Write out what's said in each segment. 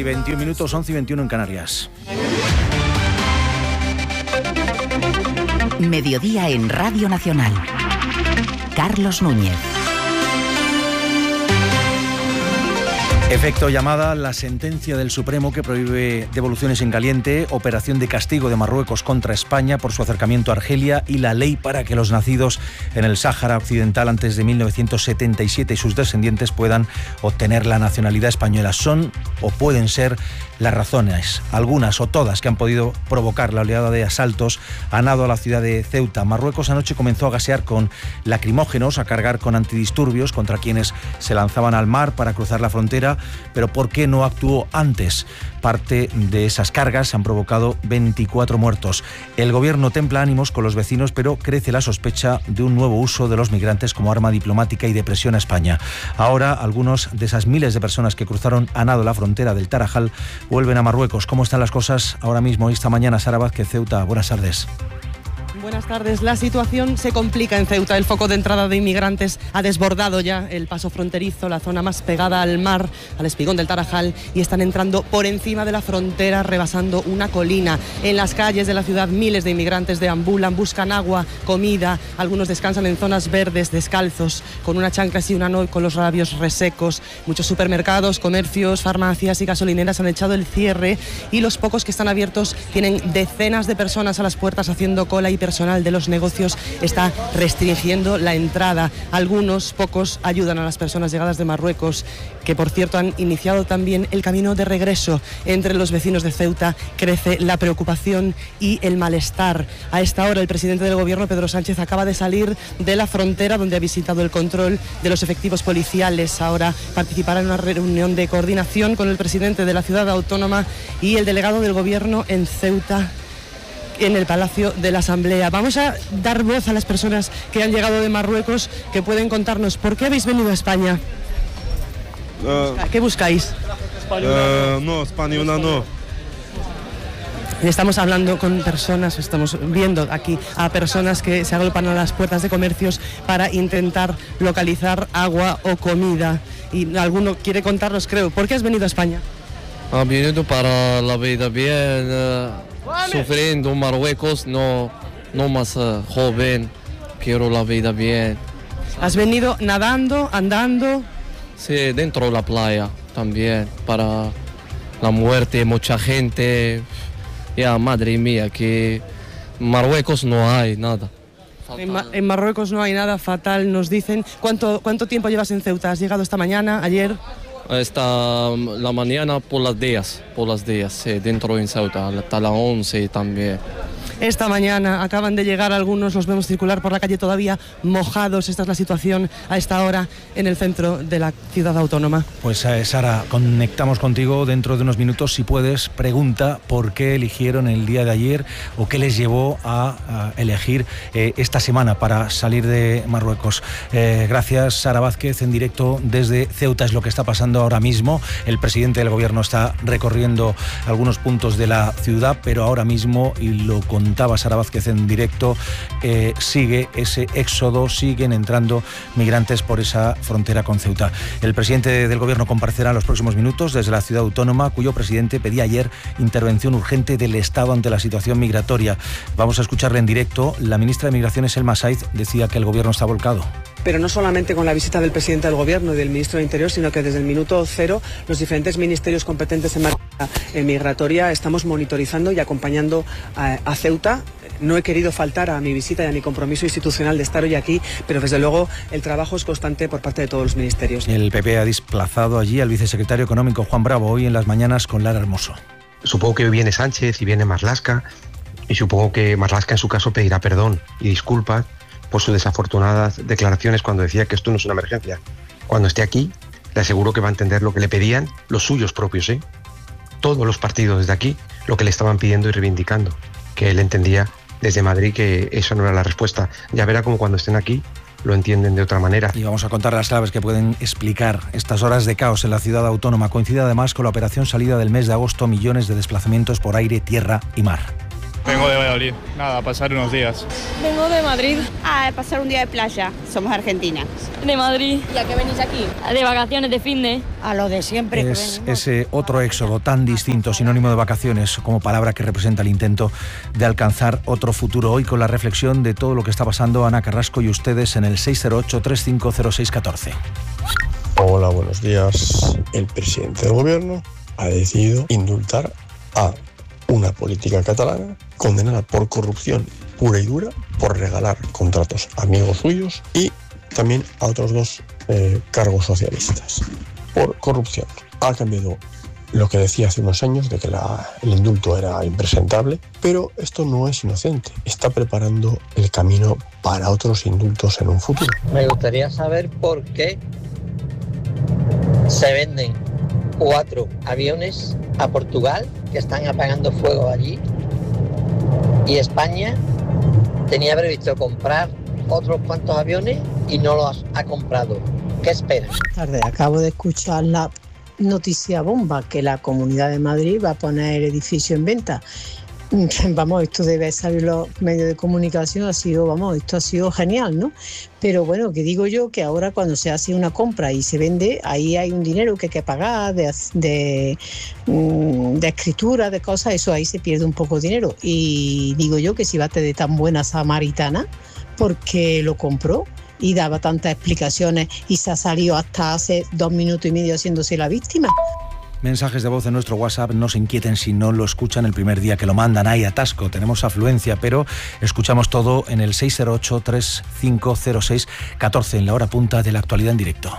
y 21 minutos, 11 y 21 en Canarias. Mediodía en Radio Nacional. Carlos Núñez. Efecto llamada, la sentencia del Supremo que prohíbe devoluciones en caliente, operación de castigo de Marruecos contra España por su acercamiento a Argelia y la ley para que los nacidos en el Sáhara Occidental antes de 1977 y sus descendientes puedan obtener la nacionalidad española. Son o pueden ser las razones, algunas o todas, que han podido provocar la oleada de asaltos a nado a la ciudad de Ceuta. Marruecos anoche comenzó a gasear con lacrimógenos, a cargar con antidisturbios contra quienes se lanzaban al mar para cruzar la frontera. Pero ¿por qué no actuó antes? Parte de esas cargas han provocado 24 muertos. El gobierno templa ánimos con los vecinos, pero crece la sospecha de un nuevo uso de los migrantes como arma diplomática y de presión a España. Ahora, algunos de esas miles de personas que cruzaron a nado la frontera del Tarajal vuelven a Marruecos. ¿Cómo están las cosas ahora mismo, esta mañana? Sara Vázquez, Ceuta, buenas tardes. Buenas tardes. La situación se complica en Ceuta. El foco de entrada de inmigrantes ha desbordado ya el paso fronterizo, la zona más pegada al mar, al espigón del Tarajal, y están entrando por encima de la frontera, rebasando una colina. En las calles de la ciudad miles de inmigrantes deambulan, buscan agua, comida. Algunos descansan en zonas verdes, descalzos, con una chancla y una no, con los labios resecos. Muchos supermercados, comercios, farmacias y gasolineras han echado el cierre, y los pocos que están abiertos tienen decenas de personas a las puertas haciendo cola, y personal de los negocios está restringiendo la entrada. Algunos, pocos, ayudan a las personas llegadas de Marruecos, que por cierto han iniciado también el camino de regreso. Entre los vecinos de Ceuta crece la preocupación y el malestar. A esta hora el presidente del gobierno, Pedro Sánchez, acaba de salir de la frontera, donde ha visitado el control de los efectivos policiales. Ahora participará en una reunión de coordinación con el presidente de la ciudad autónoma y el delegado del gobierno en Ceuta, en el Palacio de la Asamblea. Vamos a dar voz a las personas que han llegado de Marruecos, que pueden contarnos por qué habéis venido a España. ¿Qué buscáis? No, española no. Estamos hablando con personas, estamos viendo aquí a personas que se agolpan a las puertas de comercios para intentar localizar agua o comida. Y alguno quiere contarnos, creo, ¿por qué has venido a España? He venido para la vida bien. Sufriendo en Marruecos, no más joven, quiero la vida bien. ¿Has venido nadando, andando? Sí, dentro de la playa también, para la muerte, mucha gente. Ya, madre mía, que en Marruecos no hay nada. En Marruecos no hay nada, fatal, nos dicen. ¿Cuánto tiempo llevas en Ceuta? ¿Has llegado esta mañana, ayer? Esta la mañana por las 10, sí, dentro en Ceuta, hasta las 11 también. Esta mañana acaban de llegar algunos, los vemos circular por la calle todavía mojados. Esta es la situación a esta hora en el centro de la ciudad autónoma. Pues Sara, conectamos contigo dentro de unos minutos. Si puedes, pregunta por qué eligieron el día de ayer o qué les llevó a elegir esta semana para salir de Marruecos. Gracias, Sara Vázquez, en directo desde Ceuta. Es lo que está pasando ahora mismo. El presidente del gobierno está recorriendo algunos puntos de la ciudad, pero ahora mismo, y lo contaba Sara Vázquez en directo, sigue ese éxodo, siguen entrando migrantes por esa frontera con Ceuta. El presidente del gobierno comparecerá en los próximos minutos desde la ciudad autónoma, cuyo presidente pedía ayer intervención urgente del Estado ante la situación migratoria. Vamos a escucharle en directo. La ministra de Migraciones, Elma Saiz, decía que el gobierno está volcado. Pero no solamente con la visita del presidente del Gobierno y del ministro de Interior, sino que desde el minuto cero los diferentes ministerios competentes en materia migratoria estamos monitorizando y acompañando a Ceuta. No he querido faltar a mi visita y a mi compromiso institucional de estar hoy aquí, pero desde luego el trabajo es constante por parte de todos los ministerios. El PP ha desplazado allí al vicesecretario económico Juan Bravo hoy en las mañanas con Lara Hermoso. Supongo que viene Sánchez y viene Marlaska, y supongo que Marlaska en su caso pedirá perdón y disculpas por sus desafortunadas declaraciones cuando decía que esto no es una emergencia. Cuando esté aquí, le aseguro que va a entender lo que le pedían los suyos propios, todos los partidos desde aquí, lo que le estaban pidiendo y reivindicando, que él entendía desde Madrid que eso no era la respuesta. Ya verá como cuando estén aquí lo entienden de otra manera. Y vamos a contar las claves que pueden explicar estas horas de caos en la ciudad autónoma. Coincide además con la operación salida del mes de agosto, millones de desplazamientos por aire, tierra y mar. Vengo de Valladolid, nada, a pasar unos días. Vengo de Madrid. A pasar un día de playa, somos argentinas. De Madrid. ¿Y a qué venís aquí? De vacaciones, de fin de. A lo de siempre. Es ese otro éxodo tan distinto, sinónimo de vacaciones, como palabra que representa el intento de alcanzar otro futuro. Hoy con la reflexión de todo lo que está pasando Ana Carrasco y ustedes en el 608-350614. Hola, buenos días. El presidente del gobierno ha decidido indultar a una política catalana condenada por corrupción pura y dura, por regalar contratos a amigos suyos, y también a otros 2 cargos socialistas por corrupción. Ha cambiado lo que decía hace unos años de que el indulto era impresentable, pero esto no es inocente. Está preparando el camino para otros indultos en un futuro. Me gustaría saber por qué se venden 4 aviones a Portugal, que están apagando fuego allí, y España tenía previsto comprar otros cuantos aviones y no los ha comprado. ¿Qué espera? Tarde, acabo de escuchar la noticia bomba que la Comunidad de Madrid va a poner el edificio en venta. Vamos, esto debe salir los medios de comunicación, esto ha sido genial, ¿no? Pero bueno, que digo yo que ahora cuando se hace una compra y se vende, ahí hay un dinero que hay que pagar de escritura, de cosas, eso ahí se pierde un poco de dinero. Y digo yo que si bate de tan buena samaritana, porque lo compró y daba tantas explicaciones y se ha salido hasta hace 2 minutos y medio haciéndose la víctima. Mensajes de voz en nuestro WhatsApp, no se inquieten si no lo escuchan el primer día que lo mandan. Hay atasco, tenemos afluencia, pero escuchamos todo en el 608-350614, en la hora punta de la actualidad en directo.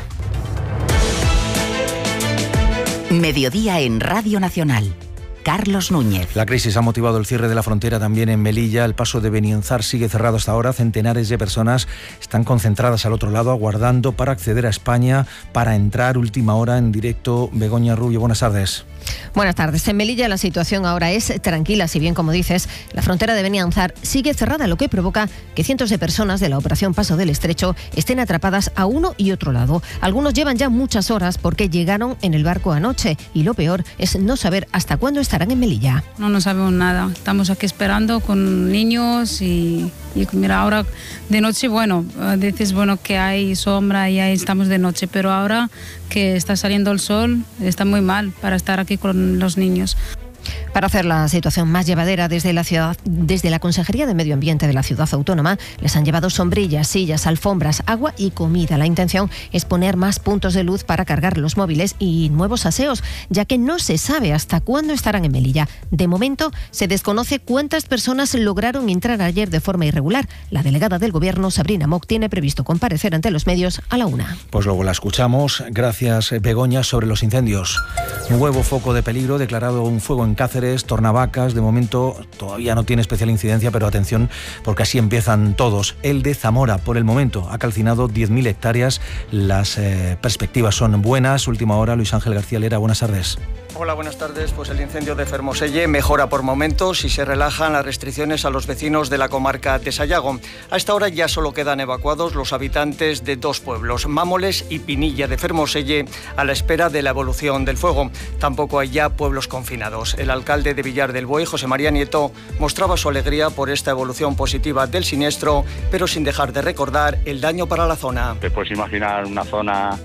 Mediodía en Radio Nacional. Carlos Núñez. La crisis ha motivado el cierre de la frontera también en Melilla. El paso de Benianzar sigue cerrado hasta ahora. Centenares de personas están concentradas al otro lado, aguardando para acceder a España, para entrar. Última hora en directo. Begoña Rubio, buenas tardes. Buenas tardes. En Melilla la situación ahora es tranquila, si bien, como dices, la frontera de Benianzar sigue cerrada, lo que provoca que cientos de personas de la operación Paso del Estrecho estén atrapadas a uno y otro lado. Algunos llevan ya muchas horas porque llegaron en el barco anoche y lo peor es no saber hasta cuándo estarán en Melilla. No sabemos nada. Estamos aquí esperando con niños y mira, ahora de noche, dices que hay sombra y ahí estamos de noche, pero ahora que está saliendo el sol está muy mal para estar aquí con los niños. Para hacer la situación más llevadera desde la Consejería de Medio Ambiente de la Ciudad Autónoma, les han llevado sombrillas, sillas, alfombras, agua y comida. La intención es poner más puntos de luz para cargar los móviles y nuevos aseos, ya que no se sabe hasta cuándo estarán en Melilla. De momento, se desconoce cuántas personas lograron entrar ayer de forma irregular. La delegada del Gobierno, Sabrina Mock, tiene previsto comparecer ante los medios a la 1:00. Pues luego la escuchamos. Gracias, Begoña. Sobre los incendios. Nuevo foco de peligro, declarado un fuego en Cáceres, Tornavacas. De momento todavía no tiene especial incidencia, pero atención, porque así empiezan todos. El de Zamora, por el momento, ha calcinado 10.000 hectáreas. Las perspectivas son buenas. Última hora, Luis Ángel García Lera, buenas tardes. Hola, buenas tardes. Pues el incendio de Fermoselle mejora por momentos y se relajan las restricciones a los vecinos de la comarca de Sayago. A esta hora ya solo quedan evacuados los habitantes de 2 pueblos, Mámoles y Pinilla de Fermoselle, a la espera de la evolución del fuego. Tampoco hay ya pueblos confinados. El alcalde de Villar del Buey, José María Nieto, mostraba su alegría por esta evolución positiva del siniestro, pero sin dejar de recordar el daño para la zona. Te puedes imaginar una zona,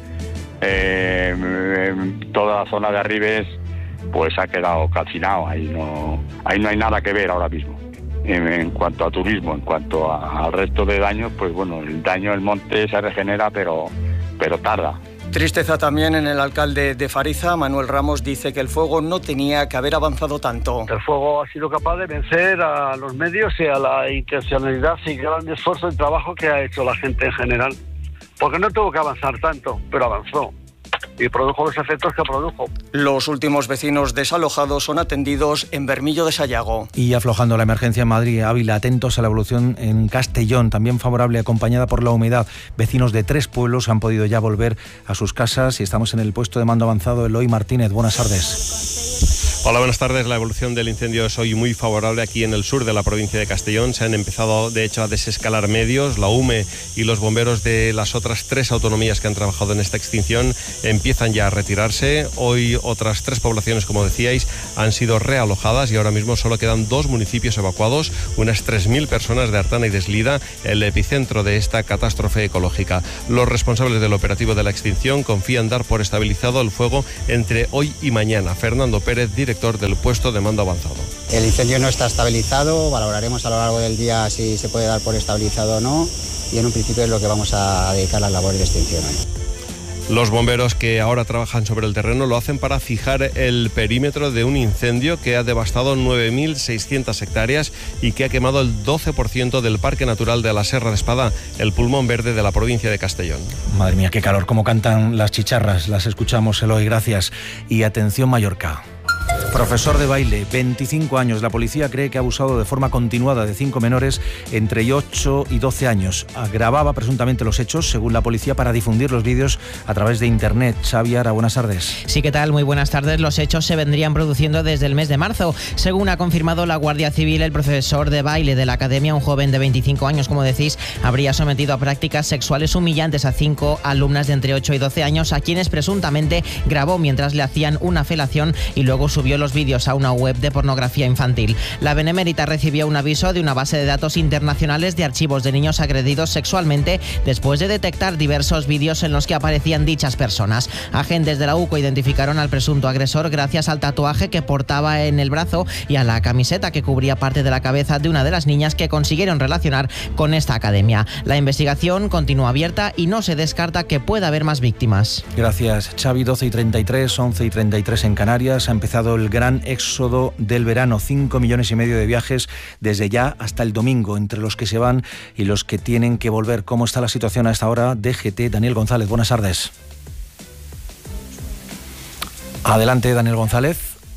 toda la zona de Arribes, pues ha quedado calcinado. Ahí no hay nada que ver ahora mismo. En cuanto a turismo, en cuanto al resto de daños, pues el daño del monte se regenera, pero tarda. Tristeza también en el alcalde de Fariza. Manuel Ramos dice que el fuego no tenía que haber avanzado tanto. El fuego ha sido capaz de vencer a los medios y a la intencionalidad y gran esfuerzo y trabajo que ha hecho la gente en general. Porque no tuvo que avanzar tanto, pero avanzó y produjo los efectos que produjo. Los últimos vecinos desalojados son atendidos en Bermillo de Sayago. Y aflojando la emergencia en Madrid, Ávila, atentos a la evolución en Castellón, también favorable, acompañada por la humedad. Vecinos de 3 pueblos han podido ya volver a sus casas y estamos en el puesto de mando avanzado. Eloy Martínez, buenas tardes. Hola, buenas tardes. La evolución del incendio es hoy muy favorable aquí en el sur de la provincia de Castellón. Se han empezado, de hecho, a desescalar medios. La UME y los bomberos de las otras 3 autonomías que han trabajado en esta extinción empiezan ya a retirarse. Hoy otras 3 poblaciones, como decíais, han sido realojadas y ahora mismo solo quedan 2 municipios evacuados, unas 3.000 personas de Artana y de Eslida, el epicentro de esta catástrofe ecológica. Los responsables del operativo de la extinción confían dar por estabilizado el fuego entre hoy y mañana. Fernando Pérez, director del puesto de mando avanzado. El incendio no está estabilizado, valoraremos a lo largo del día si se puede dar por estabilizado o no, y en un principio es lo que vamos a dedicar a las labores de extinción hoy. Los bomberos que ahora trabajan sobre el terreno lo hacen para fijar el perímetro de un incendio que ha devastado 9.600 hectáreas y que ha quemado el 12% del Parque Natural de la Serra de Espada, el pulmón verde de la provincia de Castellón. Madre mía, qué calor, cómo cantan las chicharras, las escuchamos, Eloy, gracias. Y atención, Mallorca. Profesor de baile, 25 años. La policía cree que ha abusado de forma continuada de 5 menores entre 8 y 12 años. Grababa presuntamente los hechos, según la policía, para difundir los vídeos a través de Internet. Xavi Ara, buenas tardes. Sí, ¿qué tal? Muy buenas tardes. Los hechos se vendrían produciendo desde el mes de marzo. Según ha confirmado la Guardia Civil, el profesor de baile de la academia, un joven de 25 años, como decís, habría sometido a prácticas sexuales humillantes a 5 alumnas de entre 8 y 12 años, a quienes presuntamente grabó mientras le hacían una felación y luego subió los vídeos a una web de pornografía infantil. La Benemérita recibió un aviso de una base de datos internacionales de archivos de niños agredidos sexualmente después de detectar diversos vídeos en los que aparecían dichas personas. Agentes de la UCO identificaron al presunto agresor gracias al tatuaje que portaba en el brazo y a la camiseta que cubría parte de la cabeza de una de las niñas que consiguieron relacionar con esta academia. La investigación continúa abierta y no se descarta que pueda haber más víctimas. Gracias, Xavi. 12:33, 11:33 en Canarias. Ha empezado el gran éxodo del verano, 5,5 millones de viajes desde ya hasta el domingo, entre los que se van y los que tienen que volver. ¿Cómo está la situación a esta hora? DGT, Daniel González, buenas tardes. Adelante, Daniel González.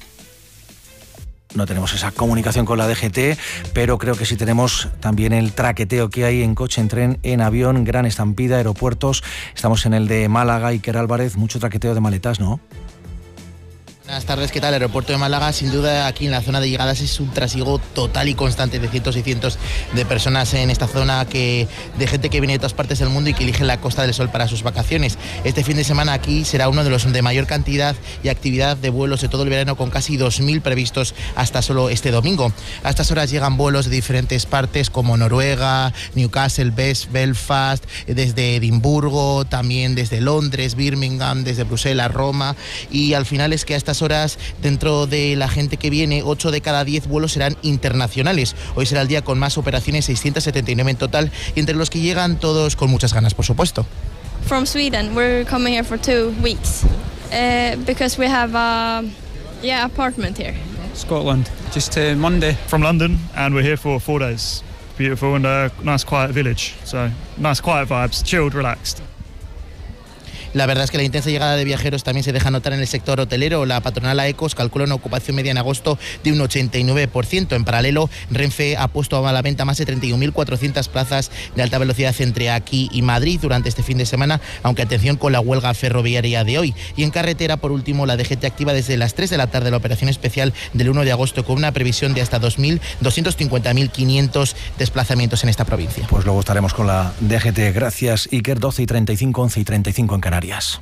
No tenemos esa comunicación con la DGT, pero creo que sí tenemos también el traqueteo que hay en coche, en tren, en avión, gran estampida, aeropuertos. Estamos en el de Málaga, Iker Álvarez, mucho traqueteo de maletas, ¿no? Buenas tardes, ¿qué tal? El aeropuerto de Málaga, sin duda, aquí en la zona de llegadas es un trasiego total y constante de cientos y cientos de personas en esta zona, de gente que viene de todas partes del mundo y que elige la Costa del Sol para sus vacaciones. Este fin de semana aquí será uno de los de mayor cantidad y actividad de vuelos de todo el verano, con casi 2.000 previstos hasta solo este domingo. A estas horas llegan vuelos de diferentes partes como Noruega, Newcastle, Belfast, desde Edimburgo, también desde Londres, Birmingham, desde Bruselas, Roma, y al final es que a estas horas, dentro de la gente que viene, 8 de cada 10 vuelos serán internacionales. Hoy será el día con más operaciones, 679 en total, y entre los que llegan todos con muchas ganas, por supuesto. From Sweden, we're coming here for 2 weeks because we have apartment here. Scotland, just Monday. From London, and we're here for 4 days. Beautiful and a nice quiet village, so nice quiet vibes, chilled, relaxed. La verdad es que la intensa llegada de viajeros también se deja notar en el sector hotelero. La patronal AECOS calcula una ocupación media en agosto de un 89%. En paralelo, Renfe ha puesto a la venta más de 31.400 plazas de alta velocidad entre aquí y Madrid durante este fin de semana, aunque atención con la huelga ferroviaria de hoy. Y en carretera, por último, la DGT activa desde las 3 de la tarde la operación especial del 1 de agosto con una previsión de hasta 250.500 desplazamientos en esta provincia. Pues luego estaremos con la DGT. Gracias, Iker. 12:35, 11:35 en Canarias. Es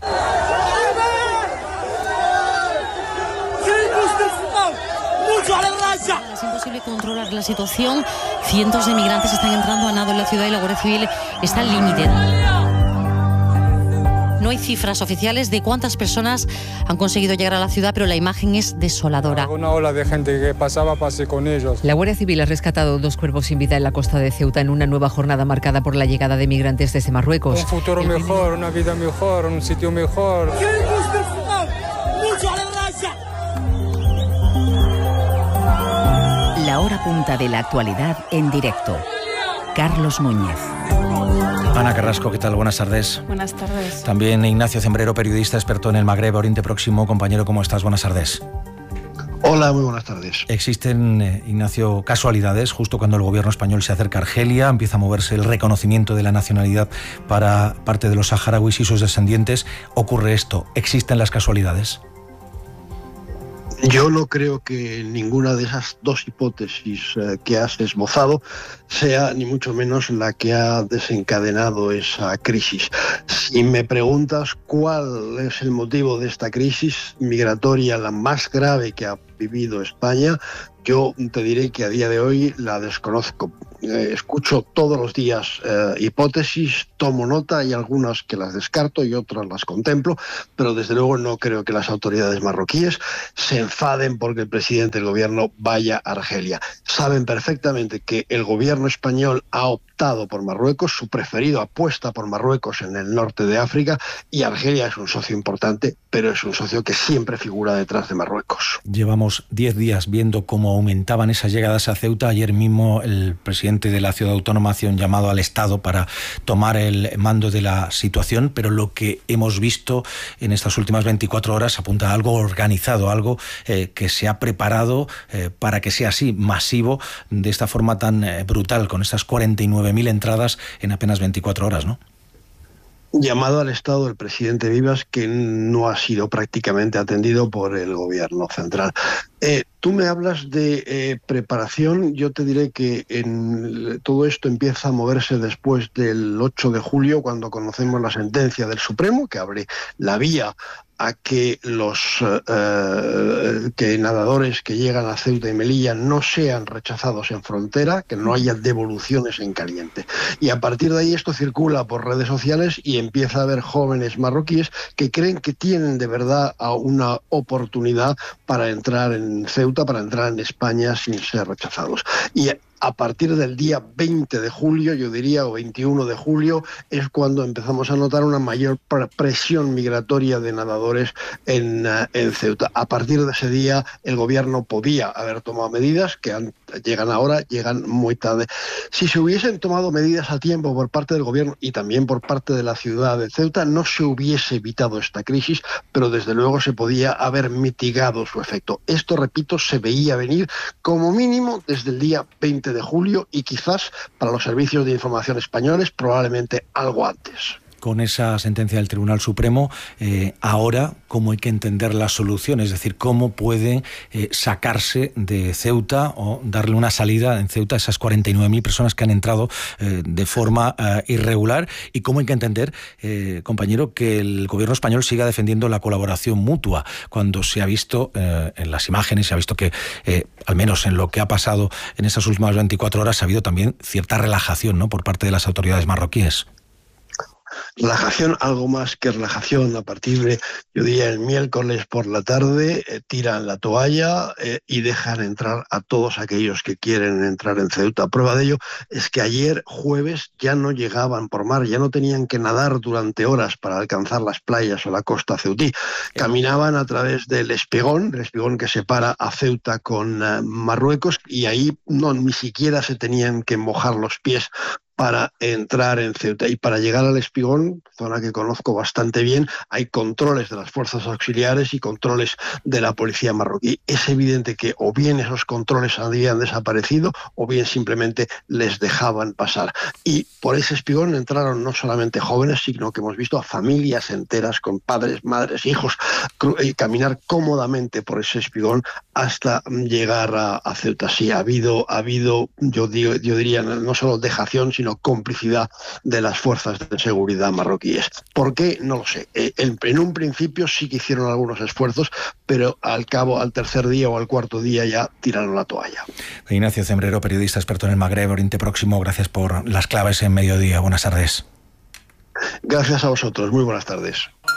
imposible controlar la situación. Cientos de migrantes están entrando a nado en la ciudad y la Guardia Civil está al límite. No hay cifras oficiales de cuántas personas han conseguido llegar a la ciudad, pero la imagen es desoladora. Una ola de gente que pasé con ellos. La Guardia Civil ha rescatado 2 cuerpos sin vida en la costa de Ceuta en una nueva jornada marcada por la llegada de migrantes desde Marruecos. Un futuro mejor, una vida mejor, un sitio mejor. La hora punta de la actualidad en directo. Carlos Núñez. Ana Carrasco, ¿qué tal? Buenas tardes. Buenas tardes. También Ignacio Cembrero, periodista experto en el Magreb, Oriente Próximo. Compañero, ¿cómo estás? Buenas tardes. Hola, muy buenas tardes. Existen, Ignacio, casualidades. Justo cuando el gobierno español se acerca a Argelia, empieza a moverse el reconocimiento de la nacionalidad para parte de los saharauis y sus descendientes. Ocurre esto. ¿Existen las casualidades? Yo no creo que ninguna de esas dos hipótesis que has esbozado sea ni mucho menos la que ha desencadenado esa crisis. Si me preguntas cuál es el motivo de esta crisis migratoria, la más grave que ha vivido España, yo te diré que a día de hoy la desconozco. Escucho todos los días hipótesis, tomo nota, y algunas que las descarto y otras las contemplo, pero desde luego no creo que las autoridades marroquíes se enfaden porque el presidente del gobierno vaya a Argelia. Saben perfectamente que el gobierno español ha optado por Marruecos, su preferido apuesta por Marruecos en el norte de África, y Argelia es un socio importante, pero es un socio que siempre figura detrás de Marruecos. Llevamos 10 días viendo cómo aumentaban esas llegadas a Ceuta. Ayer mismo el presidente de la ciudad autónoma hacía un llamado al Estado para tomar el mando de la situación, pero lo que hemos visto en estas últimas 24 horas apunta a algo organizado, algo que se ha preparado para que sea así, masivo, de esta forma tan brutal, con estas 49.000 entradas en apenas 24 horas, ¿no? Llamado al Estado del presidente Vivas, que no ha sido prácticamente atendido por el gobierno central. Tú me hablas de preparación. Yo te diré que todo esto empieza a moverse después del 8 de julio, cuando conocemos la sentencia del Supremo, que abre la vía a que los nadadores que llegan a Ceuta y Melilla no sean rechazados en frontera, que no haya devoluciones en caliente. Y a partir de ahí esto circula por redes sociales y empieza a haber jóvenes marroquíes que creen que tienen de verdad una oportunidad para entrar en Ceuta, para entrar en España sin ser rechazados. Y a partir del día 20 de julio, yo diría, o 21 de julio, es cuando empezamos a notar una mayor presión migratoria de nadadores en Ceuta. A partir de ese día, el gobierno podía haber tomado medidas que llegan ahora, llegan muy tarde. Si se hubiesen tomado medidas a tiempo por parte del gobierno y también por parte de la ciudad de Ceuta, no se hubiese evitado esta crisis, pero desde luego se podía haber mitigado su efecto. Esto, repito, se veía venir como mínimo desde el día 20 de julio y quizás para los servicios de información españoles probablemente algo antes. Con esa sentencia del Tribunal Supremo, ahora, ¿cómo hay que entender la solución? Es decir, ¿cómo puede sacarse de Ceuta o darle una salida en Ceuta a esas 49.000 personas que han entrado de forma irregular? ¿Y cómo hay que entender, compañero, que el gobierno español siga defendiendo la colaboración mutua cuando se ha visto en las imágenes, se ha visto que, al menos en lo que ha pasado en esas últimas 24 horas, ha habido también cierta relajación, ¿no?, por parte de las autoridades marroquíes? Relajación, algo más que relajación. A partir de, yo diría, el miércoles por la tarde, tiran la toalla y dejan entrar a todos aquellos que quieren entrar en Ceuta. Prueba de ello es que ayer, jueves, ya no llegaban por mar, ya no tenían que nadar durante horas para alcanzar las playas o la costa ceutí. Caminaban a través del espigón que separa a Ceuta con Marruecos, y ahí ni siquiera se tenían que mojar los pies para entrar en Ceuta. Y para llegar al espigón, zona que conozco bastante bien, hay controles de las fuerzas auxiliares y controles de la policía marroquí. Es evidente que o bien esos controles habían desaparecido o bien simplemente les dejaban pasar. Y por ese espigón entraron no solamente jóvenes, sino que hemos visto a familias enteras con padres, madres, hijos, caminar cómodamente por ese espigón hasta llegar a Ceuta. Sí, ha habido, yo diría, no solo dejación, sino complicidad de las fuerzas de seguridad marroquíes. ¿Por qué? No lo sé. En un principio sí que hicieron algunos esfuerzos, pero al tercer día o al cuarto día ya tiraron la toalla. Ignacio Cembrero, periodista experto en el Magreb, Oriente Próximo, gracias por las claves en Mediodía. Buenas tardes. Gracias a vosotros. Muy buenas tardes.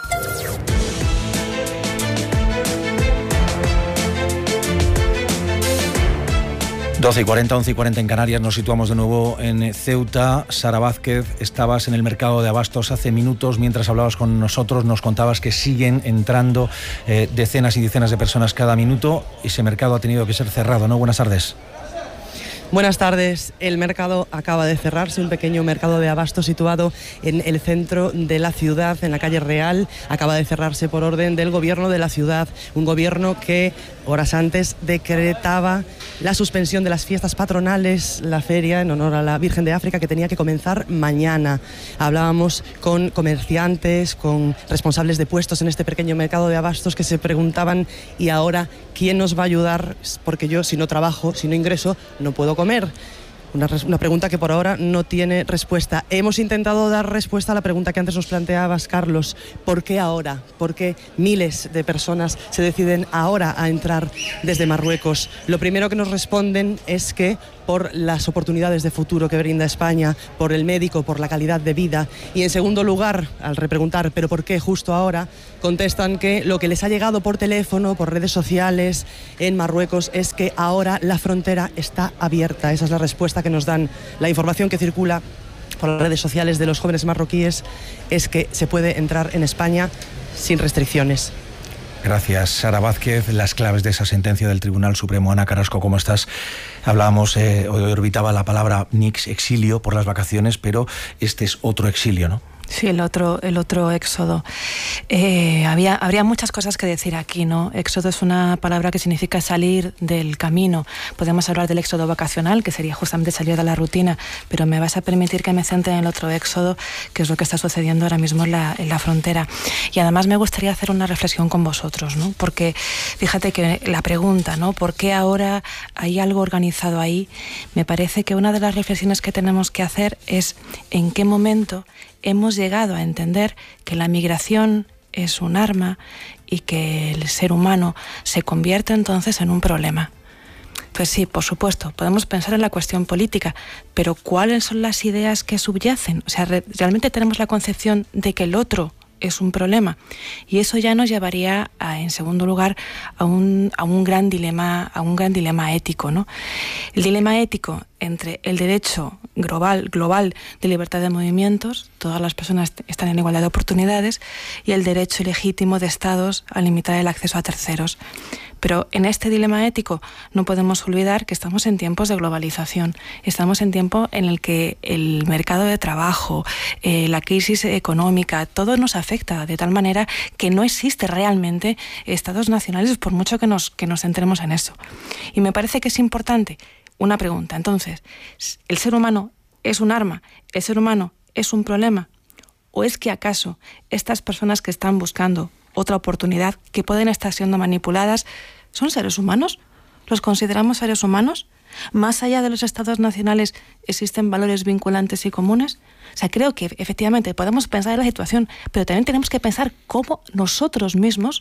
Doce y 40, 11 y 40 en Canarias, nos situamos de nuevo en Ceuta. Sara Vázquez, estabas en el mercado de abastos hace minutos, mientras hablabas con nosotros nos contabas que siguen entrando decenas y decenas de personas cada minuto. Ese mercado ha tenido que ser cerrado, ¿no? Buenas tardes. Buenas tardes. El mercado acaba de cerrarse, un pequeño mercado de abastos situado en el centro de la ciudad, en la calle Real. Acaba de cerrarse por orden del gobierno de la ciudad, un gobierno que horas antes decretaba la suspensión de las fiestas patronales, la feria en honor a la Virgen de África, que tenía que comenzar mañana. Hablábamos con comerciantes, con responsables de puestos en este pequeño mercado de abastos que se preguntaban, ¿y ahora ¿quién nos va a ayudar? Porque yo, si no trabajo, si no ingreso, no puedo comer. Una pregunta que por ahora no tiene respuesta. Hemos intentado dar respuesta a la pregunta que antes nos planteabas, Carlos. ¿Por qué ahora? ¿Por qué miles de personas se deciden ahora a entrar desde Marruecos? Lo primero que nos responden es que por las oportunidades de futuro que brinda España, por el médico, por la calidad de vida. Y en segundo lugar, al repreguntar ¿pero por qué justo ahora?, contestan que lo que les ha llegado por teléfono, por redes sociales en Marruecos, es que ahora la frontera está abierta. Esa es la respuesta que nos dan. La información que circula por las redes sociales de los jóvenes marroquíes es que se puede entrar en España sin restricciones. Gracias, Sara Vázquez. Las claves de esa sentencia del Tribunal Supremo. Ana Carrasco, ¿cómo estás? Hablábamos, hoy orbitaba la palabra Nix, exilio por las vacaciones, pero este es otro exilio, ¿no? Sí, el otro éxodo. Habría muchas cosas que decir aquí, ¿no? Éxodo es una palabra que significa salir del camino. Podemos hablar del éxodo vacacional, que sería justamente salir de la rutina, pero me vas a permitir que me centre en el otro éxodo, que es lo que está sucediendo ahora mismo en la frontera. Y además me gustaría hacer una reflexión con vosotros, ¿no? Porque fíjate que la pregunta, ¿no? ¿Por qué ahora hay algo organizado ahí? Me parece que una de las reflexiones que tenemos que hacer es en qué momento hemos llegado a entender que la migración es un arma y que el ser humano se convierte entonces en un problema. Pues sí, por supuesto, podemos pensar en la cuestión política, pero ¿cuáles son las ideas que subyacen? O sea, ¿realmente tenemos la concepción de que el otro es un problema? Y eso ya nos llevaría en segundo lugar a un gran dilema ético, ¿no? El dilema ético entre el derecho global de libertad de movimientos, todas las personas están en igualdad de oportunidades, y el derecho legítimo de estados a limitar el acceso a terceros. Pero en este dilema ético no podemos olvidar que estamos en tiempos de globalización, estamos en tiempo en el que el mercado de trabajo, la crisis económica, todo nos afecta de tal manera que no existe realmente estados nacionales, por mucho que nos centremos en eso. Y me parece que es importante una pregunta. Entonces, ¿el ser humano es un arma? ¿El ser humano es un problema? ¿O es que acaso estas personas que están buscando otra oportunidad, que pueden estar siendo manipuladas, son seres humanos? ¿Los consideramos seres humanos? ¿Más allá de los estados nacionales existen valores vinculantes y comunes? O sea, creo que efectivamente podemos pensar en la situación, pero también tenemos que pensar cómo nosotros mismos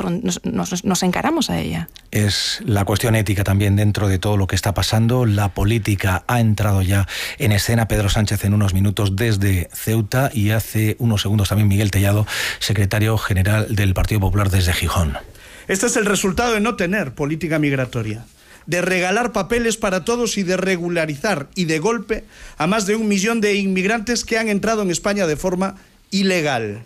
nos encaramos a ella. Es la cuestión ética también dentro de todo lo que está pasando. La política ha entrado ya en escena. Pedro Sánchez en unos minutos desde Ceuta, y hace unos segundos también Miguel Tellado, secretario general del Partido Popular desde Gijón. Este es el resultado de no tener política migratoria, de regalar papeles para todos y de regularizar y de golpe a más de 1 millón de inmigrantes que han entrado en España de forma ilegal.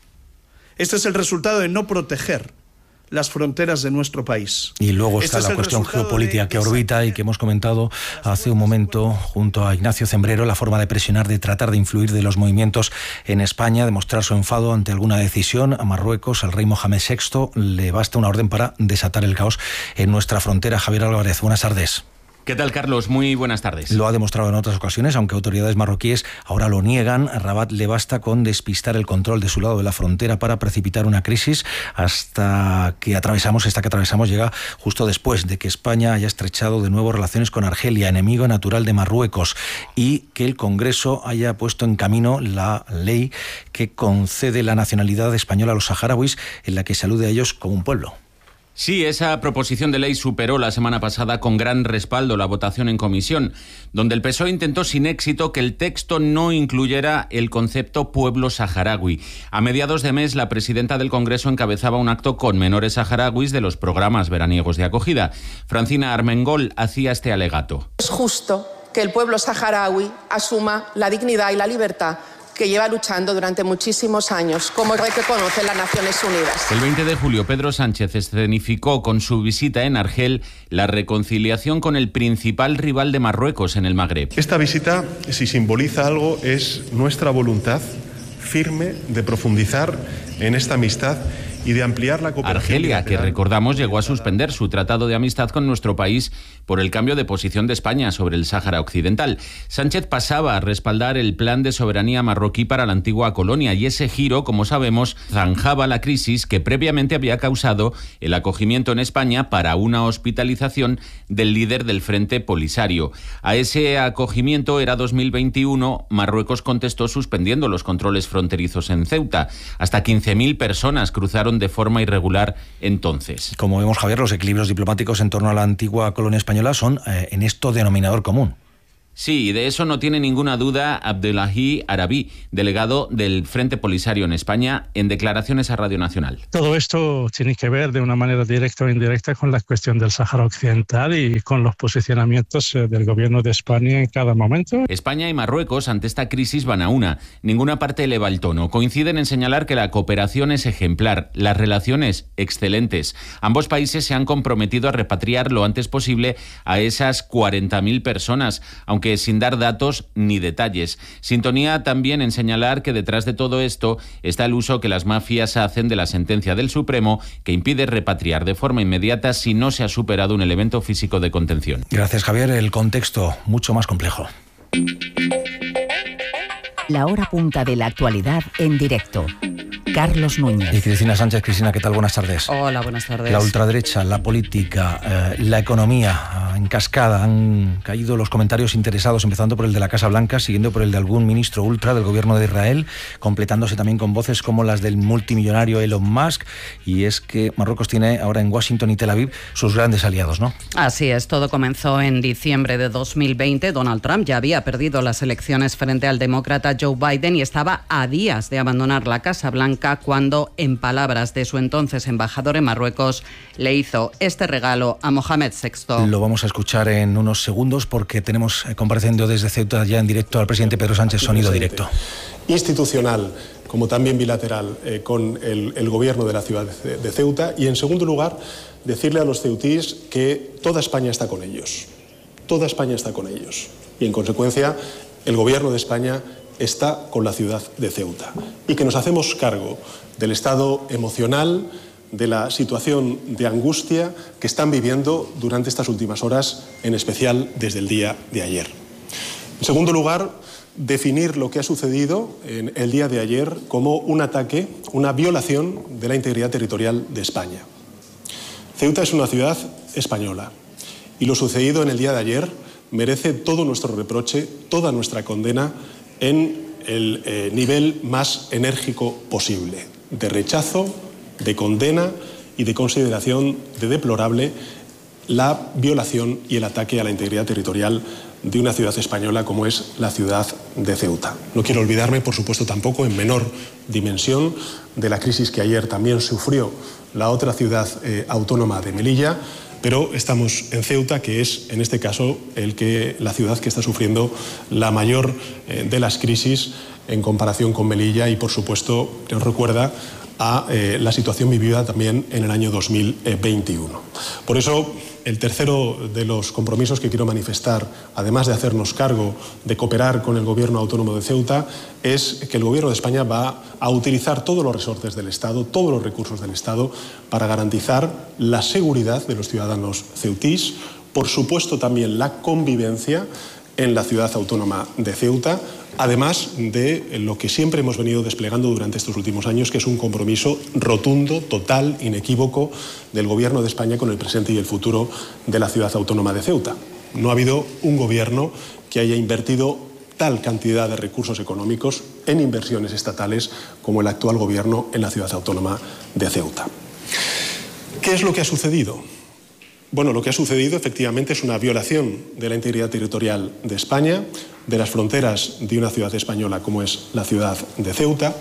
Este es el resultado de no proteger las fronteras de nuestro país. Y luego está la cuestión geopolítica que orbita y que hemos comentado hace un momento junto a Ignacio Zembrero, la forma de presionar, de tratar de influir de los movimientos en España, de mostrar su enfado ante alguna decisión. A Marruecos, al rey Mohamed VI, le basta una orden para desatar el caos en nuestra frontera. Javier Álvarez, buenas tardes. ¿Qué tal, Carlos? Muy buenas tardes. Lo ha demostrado en otras ocasiones, aunque autoridades marroquíes ahora lo niegan. A Rabat le basta con despistar el control de su lado de la frontera para precipitar una crisis esta que atravesamos llega justo después de que España haya estrechado de nuevo relaciones con Argelia, enemigo natural de Marruecos, y que el Congreso haya puesto en camino la ley que concede la nacionalidad española a los saharauis, en la que se alude a ellos como un pueblo. Sí, esa proposición de ley superó la semana pasada con gran respaldo la votación en comisión, donde el PSOE intentó sin éxito que el texto no incluyera el concepto pueblo saharaui. A mediados de mes, la presidenta del Congreso encabezaba un acto con menores saharauis de los programas veraniegos de acogida. Francina Armengol hacía este alegato. Es justo que el pueblo saharaui asuma la dignidad y la libertad que lleva luchando durante muchísimos años, como reconocen las Naciones Unidas. El 20 de julio, Pedro Sánchez escenificó con su visita en Argel la reconciliación con el principal rival de Marruecos en el Magreb. Esta visita, si simboliza algo, es nuestra voluntad firme de profundizar en esta amistad y de ampliar la cooperación. Argelia, que recordamos llegó a suspender su tratado de amistad con nuestro país por el cambio de posición de España sobre el Sáhara Occidental. Sánchez pasaba a respaldar el plan de soberanía marroquí para la antigua colonia y ese giro, como sabemos, zanjaba la crisis que previamente había causado el acogimiento en España para una hospitalización del líder del Frente Polisario. A ese acogimiento era 2021, Marruecos contestó suspendiendo los controles fronterizos en Ceuta. Hasta 15.000 personas cruzaron de forma irregular entonces. Como vemos, Javier, los equilibrios diplomáticos en torno a la antigua colonia española son en esto denominador común. Sí, de eso no tiene ninguna duda Abdelahi Arabi, delegado del Frente Polisario en España, en declaraciones a Radio Nacional. Todo esto tiene que ver de una manera directa o indirecta con la cuestión del Sáhara Occidental y con los posicionamientos del gobierno de España en cada momento. España y Marruecos ante esta crisis van a una. Ninguna parte eleva el tono. Coinciden en señalar que la cooperación es ejemplar, las relaciones excelentes. Ambos países se han comprometido a repatriar lo antes posible a esas 40.000 personas, aunque sin dar datos ni detalles. Sintonía también en señalar que detrás de todo esto está el uso que las mafias hacen de la sentencia del Supremo que impide repatriar de forma inmediata si no se ha superado un elemento físico de contención. Gracias, Javier. El contexto mucho más complejo. La hora punta de la actualidad en directo. Carlos Núñez. Y Cristina Sánchez. Cristina, ¿qué tal? Buenas tardes. Hola, buenas tardes. La ultraderecha, la política, la economía, en cascada han caído los comentarios interesados, empezando por el de la Casa Blanca, siguiendo por el de algún ministro ultra del gobierno de Israel, completándose también con voces como las del multimillonario Elon Musk. Y es que Marruecos tiene ahora en Washington y Tel Aviv sus grandes aliados, ¿no? Así es, todo comenzó en diciembre de 2020. Donald Trump ya había perdido las elecciones frente al demócrata Joe Biden y estaba a días de abandonar la Casa Blanca cuando, en palabras de su entonces embajador en Marruecos, le hizo este regalo a Mohamed VI. Lo vamos a escuchar en unos segundos porque tenemos compareciendo desde Ceuta ya en directo al presidente Pedro Sánchez, sonido directo. Institucional, como también bilateral, con el gobierno de la ciudad de Ceuta. Y en segundo lugar, decirle a los ceutíes que toda España está con ellos. Toda España está con ellos. Y en consecuencia, el gobierno de España está con la ciudad de Ceuta y que nos hacemos cargo del estado emocional, de la situación de angustia que están viviendo durante estas últimas horas, en especial desde el día de ayer. En segundo lugar, definir lo que ha sucedido en el día de ayer como un ataque, una violación de la integridad territorial de España. Ceuta es una ciudad española y lo sucedido en el día de ayer merece todo nuestro reproche, toda nuestra condena en el nivel más enérgico posible, de rechazo, de condena y de consideración de deplorable la violación y el ataque a la integridad territorial de una ciudad española como es la ciudad de Ceuta. No quiero olvidarme, por supuesto, tampoco en menor dimensión de la crisis que ayer también sufrió la otra ciudad autónoma de Melilla, pero estamos en Ceuta, que es, en este caso, la ciudad que está sufriendo la mayor de las crisis en comparación con Melilla y, por supuesto, nos recuerda a la situación vivida también en el año 2021. Por eso, el tercero de los compromisos que quiero manifestar, además de hacernos cargo de cooperar con el Gobierno Autónomo de Ceuta, es que el Gobierno de España va a utilizar todos los resortes del Estado, todos los recursos del Estado, para garantizar la seguridad de los ciudadanos ceutís, por supuesto también la convivencia en la ciudad autónoma de Ceuta, además de lo que siempre hemos venido desplegando durante estos últimos años, que es un compromiso rotundo, total, inequívoco del Gobierno de España con el presente y el futuro de la ciudad autónoma de Ceuta. No ha habido un gobierno que haya invertido tal cantidad de recursos económicos en inversiones estatales como el actual gobierno en la ciudad autónoma de Ceuta. ¿Qué es lo que ha sucedido? Bueno, lo que ha sucedido efectivamente es una violación de la integridad territorial de España, de las fronteras de una ciudad española como es la ciudad de Ceuta,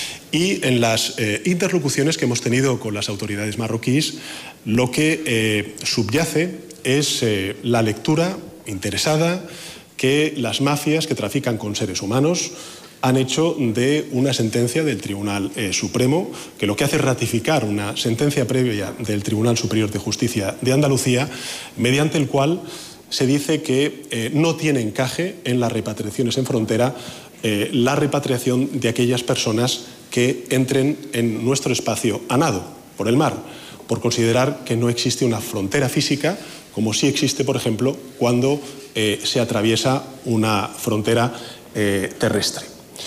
y en las interlocuciones que hemos tenido con las autoridades marroquíes, lo que subyace es la lectura interesada que las mafias que trafican con seres humanos han hecho de una sentencia del Tribunal Supremo, que lo que hace es ratificar una sentencia previa del Tribunal Superior de Justicia de Andalucía, mediante el cual se dice que no tiene encaje en las repatriaciones en frontera la repatriación de aquellas personas que entren en nuestro espacio a nado, por el mar, por considerar que no existe una frontera física, como sí existe, por ejemplo, cuando se atraviesa una frontera terrestre.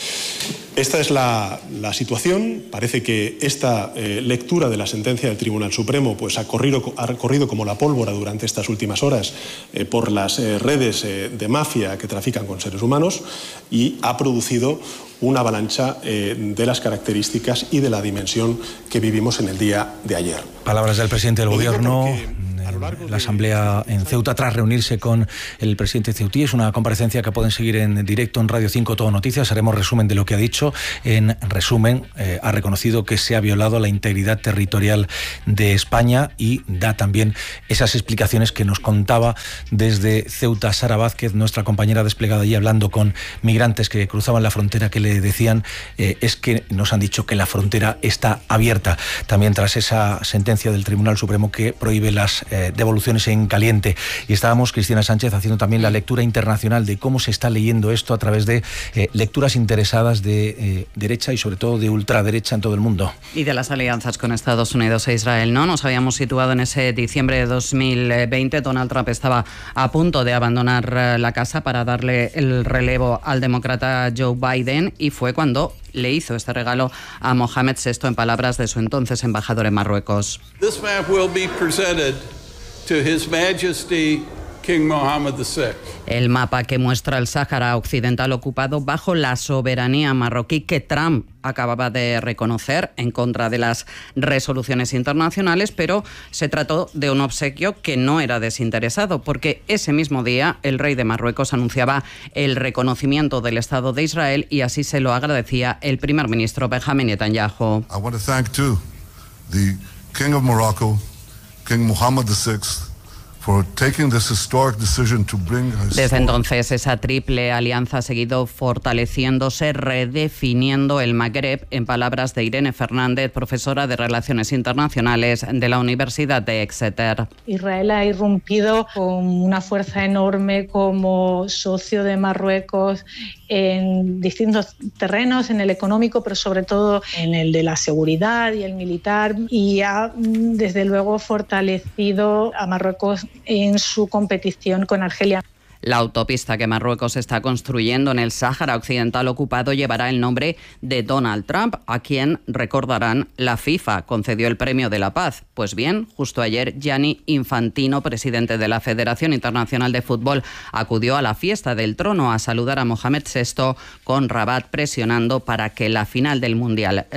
Esta es la situación. Parece que esta lectura de la sentencia del Tribunal Supremo pues, ha corrido como la pólvora durante estas últimas horas por las redes de mafia que trafican con seres humanos y ha producido una avalancha de las características y de la dimensión que vivimos en el día de ayer. Palabras del presidente del Gobierno. La asamblea en Ceuta tras reunirse con el presidente ceutí. Es una comparecencia que pueden seguir en directo en Radio 5 Todo Noticias. Haremos resumen de lo que ha dicho. En resumen, ha reconocido que se ha violado la integridad territorial de España y da también esas explicaciones que nos contaba desde Ceuta Sara Vázquez, nuestra compañera desplegada allí, hablando con migrantes que cruzaban la frontera, que le decían es que nos han dicho que la frontera está abierta. También tras esa sentencia del Tribunal Supremo que prohíbe las devoluciones en caliente. Y estábamos, Cristina Sánchez, haciendo también la lectura internacional de cómo se está leyendo esto a través de lecturas interesadas de derecha y sobre todo de ultraderecha en todo el mundo. Y de las alianzas con Estados Unidos e Israel, ¿no? Nos habíamos situado en ese diciembre de 2020. Donald Trump estaba a punto de abandonar la casa para darle el relevo al demócrata Joe Biden y fue cuando le hizo este regalo a Mohamed VI, en palabras de su entonces embajador en Marruecos. This map will be presented to His Majesty King Mohammed VI. El mapa que muestra el Sáhara Occidental ocupado bajo la soberanía marroquí que Trump acababa de reconocer en contra de las resoluciones internacionales, pero se trató de un obsequio que no era desinteresado, porque ese mismo día el rey de Marruecos anunciaba el reconocimiento del Estado de Israel y así se lo agradecía el primer ministro Benjamin Netanyahu. I want to thank too the King of Morocco, King Mohammed VI, Desde entonces, esa triple alianza ha seguido fortaleciéndose, redefiniendo el Magreb, en palabras de Irene Fernández, profesora de Relaciones Internacionales de la Universidad de Exeter. Israel ha irrumpido con una fuerza enorme como socio de Marruecos en distintos terrenos, en el económico, pero sobre todo en el de la seguridad y el militar, y ha desde luego fortalecido a Marruecos en su competición con Argelia. La autopista que Marruecos está construyendo en el Sáhara Occidental ocupado llevará el nombre de Donald Trump, a quien, recordarán, la FIFA concedió el Premio de la Paz. Pues bien, justo ayer, Gianni Infantino, presidente de la Federación Internacional de Fútbol, acudió a la fiesta del trono a saludar a Mohamed VI con Rabat presionando para que la final del Mundial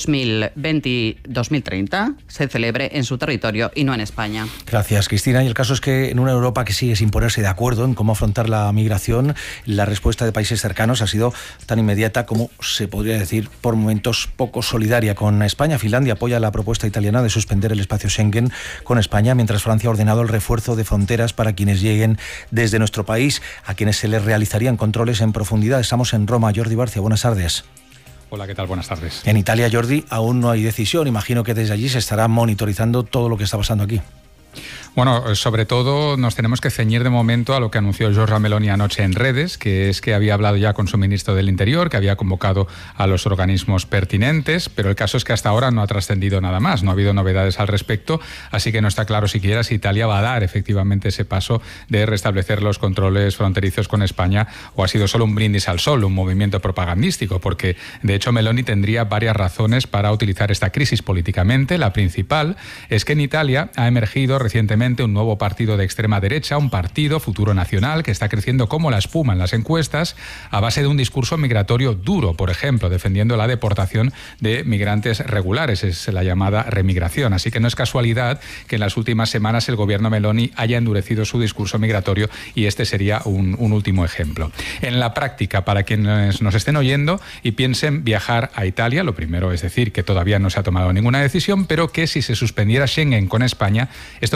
2030 se celebre en su territorio y no en España. Gracias, Cristina. Y el caso es que en una Europa que sigue sin ponerse de acuerdo en cómo afrontar la migración, la respuesta de países cercanos ha sido tan inmediata como, se podría decir, por momentos poco solidaria con España. Finlandia apoya la propuesta italiana de suspender el espacio Schengen con España, mientras Francia ha ordenado el refuerzo de fronteras para quienes lleguen desde nuestro país, a quienes se les realizarían controles en profundidad. Estamos en Roma. Jordi Barcia, buenas tardes. Hola, ¿qué tal? Buenas tardes. En Italia, Jordi, aún no hay decisión. Imagino que desde allí se estará monitorizando todo lo que está pasando aquí. Bueno, sobre todo nos tenemos que ceñir de momento a lo que anunció Giorgia Meloni anoche en redes, que es que había hablado ya con su ministro del Interior, que había convocado a los organismos pertinentes, pero el caso es que hasta ahora no ha trascendido nada más, no ha habido novedades al respecto, así que no está claro siquiera si Italia va a dar efectivamente ese paso de restablecer los controles fronterizos con España o ha sido solo un brindis al sol, un movimiento propagandístico, porque de hecho Meloni tendría varias razones para utilizar esta crisis políticamente. La principal es que en Italia ha emergido recientemente un nuevo partido de extrema derecha, un partido Futuro Nacional, que está creciendo como la espuma en las encuestas a base de un discurso migratorio duro, por ejemplo, defendiendo la deportación de migrantes regulares, es la llamada remigración. Así que no es casualidad que en las últimas semanas el gobierno Meloni haya endurecido su discurso migratorio y este sería un último ejemplo. En la práctica, para quienes nos estén oyendo y piensen viajar a Italia, lo primero es decir que todavía no se ha tomado ninguna decisión, pero que si se suspendiera Schengen con España, esto no quiere decir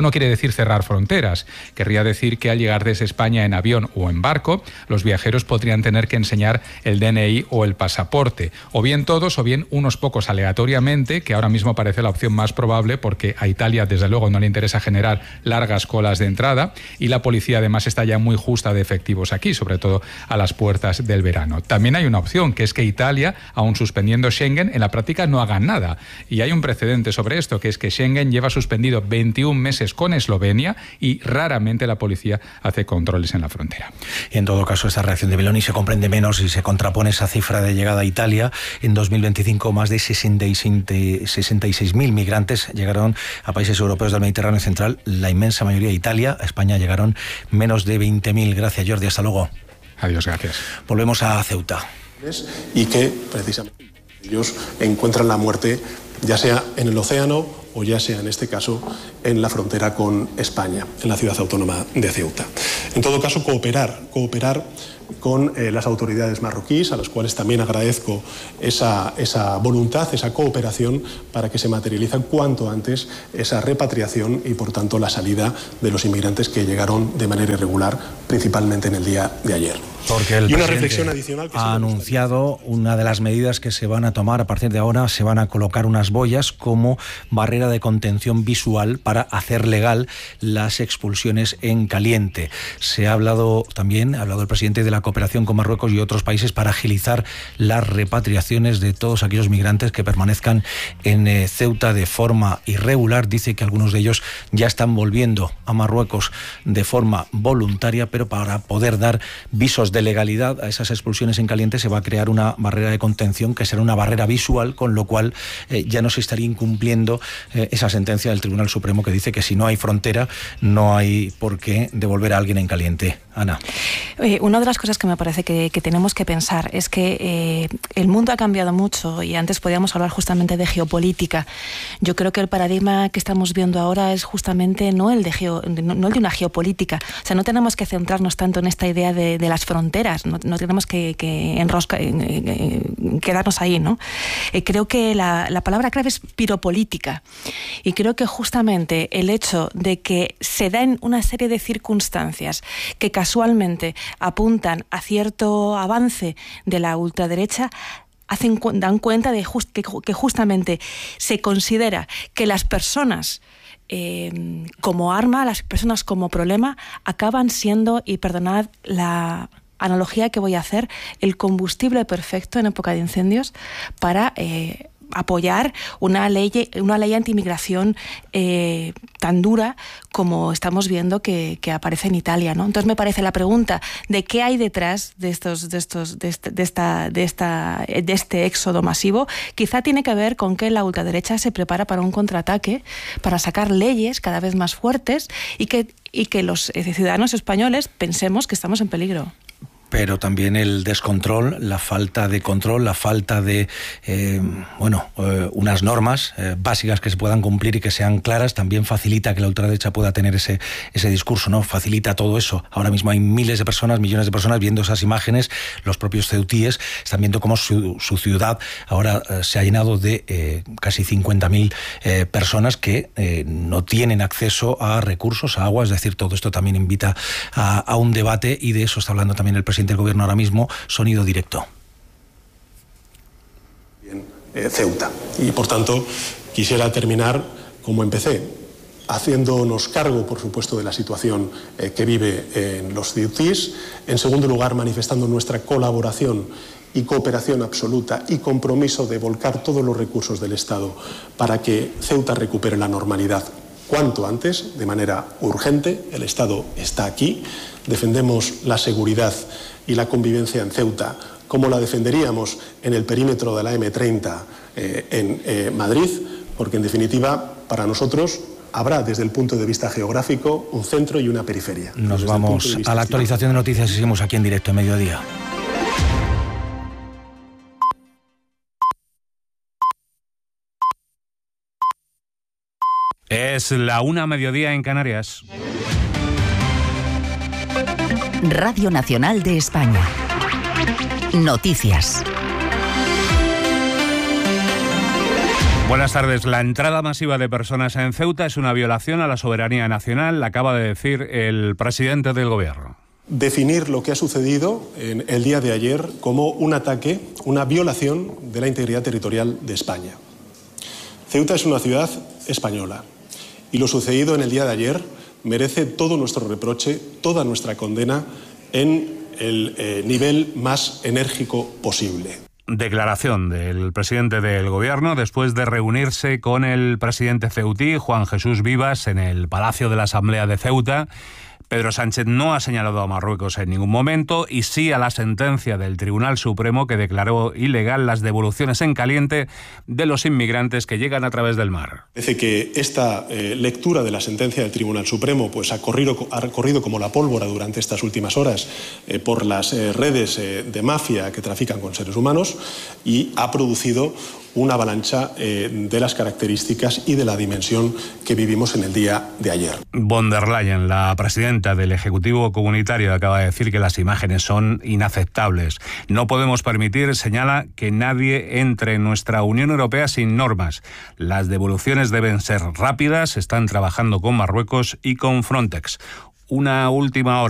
decir cerrar fronteras. Querría decir que al llegar desde España en avión o en barco, los viajeros podrían tener que enseñar el DNI o el pasaporte, o bien todos o bien unos pocos aleatoriamente, que ahora mismo parece la opción más probable porque a Italia desde luego no le interesa generar largas colas de entrada y la policía además está ya muy justa de efectivos aquí, sobre todo a las puertas del verano. También hay una opción, que es que Italia, aun suspendiendo Schengen, en la práctica no haga nada. Y hay un precedente sobre esto, que es que Schengen lleva suspendido 21 meses con Eslovenia y raramente la policía hace controles en la frontera. Y en todo caso, esta reacción de Meloni se comprende menos y se contrapone esa cifra de llegada a Italia. En 2025, más de 66.000 migrantes llegaron a países europeos del Mediterráneo central, la inmensa mayoría a Italia. A España llegaron menos de 20.000. Gracias, Jordi. Hasta luego. Adiós, gracias. Volvemos a Ceuta. Y que precisamente ellos encuentran la muerte ya sea en el océano o ya sea en este caso en la frontera con España, en la ciudad autónoma de Ceuta. En todo caso, cooperar con las autoridades marroquíes, a las cuales también agradezco esa voluntad, esa cooperación para que se materialice cuanto antes esa repatriación y, por tanto, la salida de los inmigrantes que llegaron de manera irregular, principalmente en el día de ayer. Porque el y una presidente reflexión adicional que ha anunciado una de las medidas que se van a tomar a partir de ahora. Se van a colocar unas boyas como barrera de contención visual para hacer legal las expulsiones en caliente. Ha hablado el presidente de la cooperación con Marruecos y otros países para agilizar las repatriaciones de todos aquellos migrantes que permanezcan en Ceuta de forma irregular. Dice que algunos de ellos ya están volviendo a Marruecos de forma voluntaria, pero para poder dar visos de legalidad a esas expulsiones en caliente se va a crear una barrera de contención que será una barrera visual, con lo cual ya no se estaría incumpliendo esa sentencia del Tribunal Supremo que dice que si no hay frontera no hay por qué devolver a alguien en caliente. Ana. Una de las cosas que me parece que tenemos que pensar es que el mundo ha cambiado mucho y antes podíamos hablar justamente de geopolítica. Yo creo que el paradigma que estamos viendo ahora es justamente no el de una geopolítica. O sea, no tenemos que centrarnos tanto en esta idea de las fronteras, no tenemos que quedarnos ahí, ¿no? Creo que la palabra clave es piropolítica y creo que justamente el hecho de que se den una serie de circunstancias que casualmente apuntan a cierto avance de la ultraderecha dan cuenta de que justamente se considera que las personas como arma, las personas como problema, acaban siendo, y perdonad la analogía que voy a hacer, el combustible perfecto en época de incendios para apoyar una ley anti-inmigración tan dura como estamos viendo que aparece en Italia, ¿no? Entonces me parece la pregunta de qué hay detrás de este éxodo masivo, quizá tiene que ver con que la ultraderecha se prepara para un contraataque, para sacar leyes cada vez más fuertes y que los ciudadanos españoles pensemos que estamos en peligro. Pero también el descontrol, la falta de control, la falta de unas normas básicas que se puedan cumplir y que sean claras, también facilita que la ultraderecha pueda tener ese discurso, ¿no? Facilita todo eso. Ahora mismo hay miles de personas, millones de personas viendo esas imágenes. Los propios ceutíes están viendo cómo su ciudad ahora se ha llenado de casi 50.000 personas que no tienen acceso a recursos, a agua. Es decir, todo esto también invita a un debate, y de eso está hablando también el presidente del gobierno ahora mismo. Sonido directo. Ceuta. Y por tanto quisiera terminar como empecé, haciéndonos cargo, por supuesto, de la situación que vive en los ceutíes. En segundo lugar, manifestando nuestra colaboración y cooperación absoluta y compromiso de volcar todos los recursos del Estado para que Ceuta recupere la normalidad cuanto antes, de manera urgente. El Estado está aquí. Defendemos la seguridad y la convivencia en Ceuta como la defenderíamos en el perímetro de la M30 en Madrid, porque en definitiva para nosotros habrá desde el punto de vista geográfico un centro y una periferia. Nos vamos a la actualización de noticias y seguimos aquí en directo en Mediodía. Es la 1:00 en Canarias. Radio Nacional de España. Noticias. Buenas tardes. La entrada masiva de personas en Ceuta es una violación a la soberanía nacional, acaba de decir el presidente del gobierno. Definir lo que ha sucedido en el día de ayer como un ataque, una violación de la integridad territorial de España. Ceuta es una ciudad española y lo sucedido en el día de ayer merece todo nuestro reproche, toda nuestra condena en el nivel más enérgico posible. Declaración del presidente del gobierno después de reunirse con el presidente ceutí, Juan Jesús Vivas, en el Palacio de la Asamblea de Ceuta. Pedro Sánchez no ha señalado a Marruecos en ningún momento y sí a la sentencia del Tribunal Supremo que declaró ilegal las devoluciones en caliente de los inmigrantes que llegan a través del mar. Parece que esta lectura de la sentencia del Tribunal Supremo pues ha corrido como la pólvora durante estas últimas horas por las redes de mafia que trafican con seres humanos y ha producido una avalancha de las características y de la dimensión que vivimos en el día de ayer. Von der Leyen, la presidenta del Ejecutivo Comunitario, acaba de decir que las imágenes son inaceptables. No podemos permitir, señala, que nadie entre en nuestra Unión Europea sin normas. Las devoluciones deben ser rápidas, están trabajando con Marruecos y con Frontex. Una última hora.